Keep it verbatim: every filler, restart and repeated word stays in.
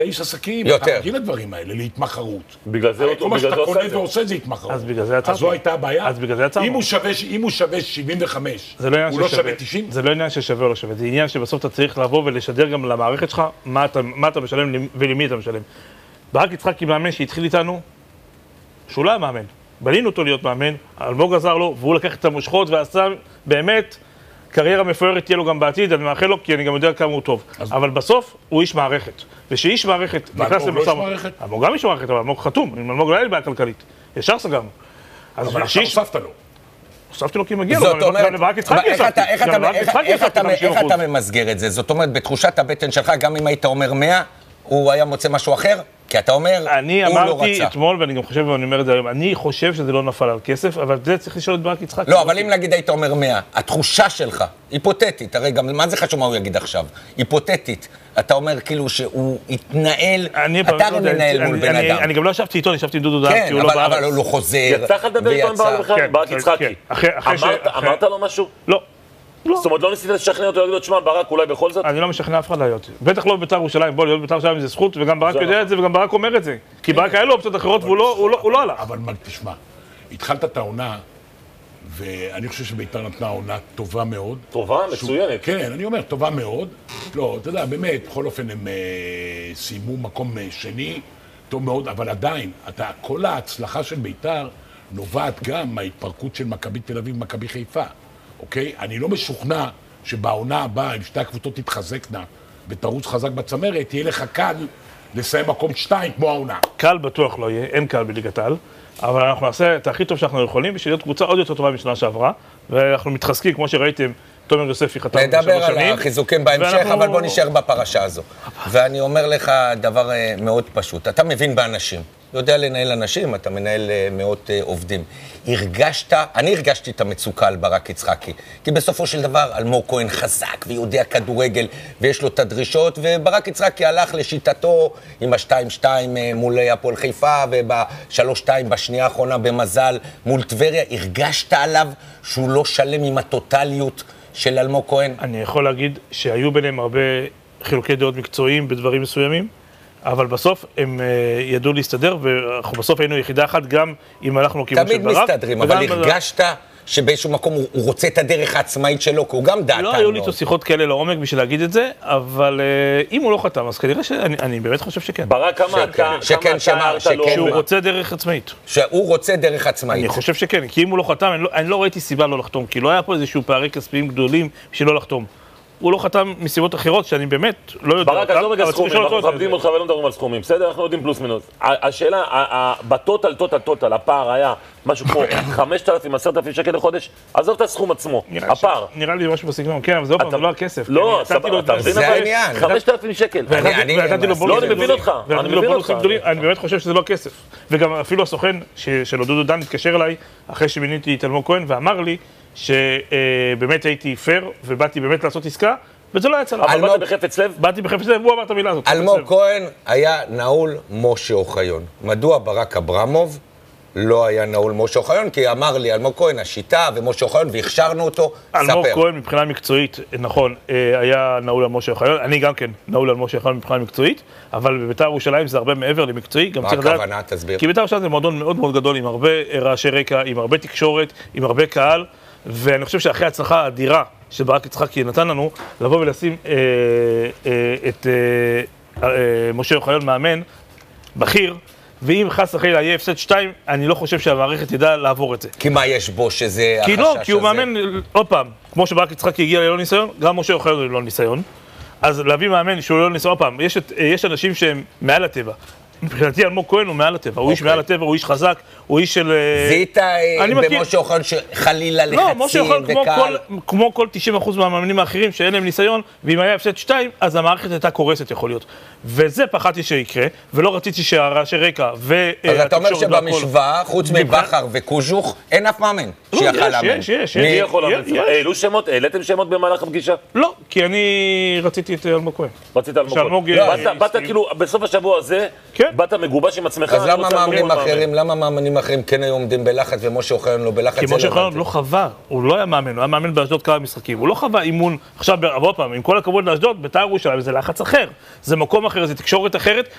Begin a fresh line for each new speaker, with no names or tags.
איש עסקים, אתה מגיע לדברים האלה, להתמחרות.
בגלל זה
כל מה שאתה קונה ועושה זה התמחרות.
אז בגלל זה עצרנו.
אז זו הייתה הבעיה.
אז בגלל זה עצרנו.
אם הוא שווה שבעים וחמש,
הוא לא
שווה תשעים?
זה לא עניין ששווה או לא שווה, זה עניין שבסוף אתה צריך לבוא ולשדר גם למערכת שלך מה אתה משלם ולמי אתה משלם. ברק יצחקי מאמן שהתחיל איתנו, שהוא לא היה מאמן. בנינו אותו להיות מאמן, אלמוג עזר לו, והוא לקח את המושכות ועשה באמת קריירה מפוארת תהיה לו גם בעתיד, אני מאחל לו כי אני גם יודע כמה הוא טוב. אבל בסוף הוא איש מערכת. ושאיש מערכת...
ואלמוג לא איש מערכת?
אלמוג גם איש מערכת, אבל אלמוג חתום. אם אלמוג לא היה לי בעיה כלכלית. ישר סגרנו.
אבל עכשיו הוספת לו.
הוספתי לו כי מגיע לו, אבל לברק יצחקי הוספתי.
איך אתה ממסגר את זה? זאת אומרת, בתחושת הבטן שלך, גם אם היית אומר מאה, הוא היה מוצא משהו אחר? כי אתה אומר, הוא לא רצה.
אני אמרתי אתמול, ואני גם חושב, ואני אומר את זה היום, אני חושב שזה לא נפל על כסף, אבל זה צריך לשאול את ברק יצחקי.
לא, אבל אם נגיד היית אומר מאה, התחושה שלך, היפותטית, הרי גם, מה זה חשוב מה הוא יגיד עכשיו? היפותטית, אתה אומר כאילו שהוא התנהל, אתה הרי מנהל מול בן אדם.
אני גם לא ישבתי איתו, אני ישבתי עם דודו דן,
כי הוא לא בארץ. אבל הוא חוזר,
יצא לך לדבר איתו עם ברק בכלל, ברק יצחקי. אמרת לו משהו?
לא.
זאת אומרת, לא ניסית לשכנע אותו, להגיד לו, תשמע, ברק אולי בכל זאת?
אני לא משכנע אף אחד להיות. בטח לא בבית"ר ירושלים, בוא, להיות בבית"ר ירושלים זה זכות, וגם ברק יודע את זה, וגם ברק אומר את זה. כי ברק היה לו אופציות אחרות, והוא לא הלך.
אבל תשמע, התחלת את העונה, ואני חושב שבית"ר נתנה עונה טובה מאוד.
טובה? מצוינת.
כן, אני אומר, טובה מאוד. לא, אתה יודע, באמת, בכל אופן הם סיימו מקום שני, טוב מאוד, אבל עדיין, כל ההצלחה של בית"ר נובעת גם מההתפרקות של מכבי תל אביב ומכבי חיפה. אוקיי? אני לא משוכנע שבעונה הבאה, אם שתי הקבוצות תתחזקנה ותרוץ חזק בצמרת, יהיה לך קל לסיים מקום שתיים כמו העונה.
קל בטוח לא יהיה, אין קל בליגת העל, אבל אנחנו נעשה את הכי טוב שאנחנו יכולים בשביל להיות קבוצה עוד יותר טובה משנה שעברה, ואנחנו מתחזקים, כמו שראיתם, תומר יוספי חתם בשלוש שנים.
נדבר על החיזוקים בהמשך, ואנחנו... אבל בוא נשאר בפרשה הזו. ואני אומר לך דבר מאוד פשוט, אתה מבין באנשים. יודע לנהל אנשים, אתה מנהל מאות עובדים. הרגשת, אני הרגשתי את המצוקה על ברק יצחקי, כי בסופו של דבר אלמוג כהן חזק ויודע כדורגל ויש לו את הדרישות, וברק יצחקי הלך לשיטתו עם ה-שתיים שתיים מול הפועל חיפה וב-שלוש שתיים בשנייה האחרונה במזל מול טבריה. הרגשת עליו שהוא לא שלם עם הטוטליות של אלמוג כהן?
אני יכול להגיד שהיו ביניהם הרבה חילוקי דעות מקצועיים בדברים מסוימים, אבל בסוף הם uh, ידעו להסתדר, ואנחנו בסוף היינו יחידה אחת, גם אם הלכנו לכיוון של ברק.
תמיד מסתדרים, אבל הרגשת שבאיזשהו מקום הוא, הוא רוצה את הדרך העצמאית שלו, כי הוא גם דעתן.
לא היו לי איתו שיחות כאלה לעומק בשביל להגיד את זה, אבל uh, אם הוא לא חתם, אז כנראה שאני אני באמת חושב שכן.
ברק כמה אתה הערת לו?
שהוא רוצה דרך עצמאית.
שהוא רוצה דרך עצמאית.
אני חושב שכן, כי אם הוא לא חתם, אני לא, אני לא ראיתי סיבה לא לחתום, כי לא היה פה איזשהו פערי כספיים גדולים בשביל לא לחתום. הוא לא חתם מסיבות אחרות, שאני באמת לא יודע.
ברק, עזוב רגע סכומים, אנחנו מכבדים אותך ולא מדברים על סכומים, בסדר? אנחנו יודעים פלוס מינוס. השאלה, בטוטל, טוטל, טוטל, הפער היה משהו כמו חמשת אלפים, עשרת אלפים שקל לחודש, עזוב את הסכום עצמו, הפער.
נראה לי משהו בסגנון, כן, אבל זה לא הכסף.
לא, זה העניין. חמשת אלפים שקל. לא, אני מבין אותך, אני מבין אותך.
אני באמת חושב שזה לא כסף. וגם אפילו הסוכן של דודו דן התקשר אליי, אחרי שמיניתי את אלמוג כהן, ואמר לי שבאמת הייתי פייר, ובאתי באמת לעשות עסקה, וזה לא יצא לה.
אבל באתי בחפץ לב?
באתי בחפץ לב, הוא אמר את המילה הזאת.
אלמוג כהן היה נעול משה אוחיון. מדוע ברק אברמוב לא היה נעול משה אוחיון? כי אמר לי אלמוג כהן, השיטה ומשה אוחיון, והכשרנו אותו, ספר.
אלמוג כהן מבחינה מקצועית, נכון, היה נעול על משה אוחיון, אני גם כן נעול על משה אוחיון מבחינה מקצועית, אבל בבית"ר ירושלים זה הרבה מעבר למקצועי.
מה הכוונה? תסביר.
כי בית"ר ירושלים זה מועדון מאוד מאוד גדול, עם הרבה רעשי רקע, עם הרבה תקשורת, עם הרבה קהל, ואני חושב שאחרי ההצלחה האדירה שברק יצחקי נתן לנו, לבוא ולשים אה, אה, את אה, אה, משה אוחיון מאמן בכיר, ואם חס וחלילה יהיה הפסד שתיים, אני לא חושב שהמערכת ידע לעבור את זה.
כי מה יש בו שזה החשש הזה?
כי לא, כי הוא מאמן, עוד פעם, כמו שברק יצחקי הגיע ללא ניסיון, גם משה אוחיון ללא ניסיון. אז להביא מאמן שהוא ללא ניסיון, עוד פעם, יש, יש אנשים שהם מעל הטבע. מבחינתי אלמוג כהן הוא מעל הטבע, הוא איש מעל הטבע, הוא איש חזק, הוא איש של...
זיהית במשה אוחיון שחלילה לחצים וקל?
לא, משה אוחיון כמו כל תשעים אחוז מהמאמנים האחרים שאין להם ניסיון, ואם היה הפסד שתיים, אז המערכת הייתה קורסת יכול להיות. וזה פחדתי שיקרה, ולא רציתי שהרעשי רקע ו...
אז אתה אומר שבמשוואה, חוץ מבחר וקוז'וך, אין אף מאמן שיכל לאמן.
יש, יש,
מי יכול לאמן? העלו שמות? העליתם שמות במהלך הפגישה?
לא, כי אני רציתי את אלמוג כהן.
רצית אלמוג כהן. באת כאילו בסוף השבוע הזה, באת מגובש עם עצמך.
אז למה מאמנים אחרים, למה מאמנים אחרים כן היו עומדים בלחץ ומשה אוחיון לא בלחץ?
כי משה אוחיון לא חווה, הוא לא היה מאמן, הוא היה מאמן באשדוד כמה משחקים, הוא לא חווה אימון. עכשיו, עוד פעם, עם כל הכבוד לאשדוד, בית"ר ירושלים זה לחץ אחר, זה מקום אחר, זה תקשורת אחרת,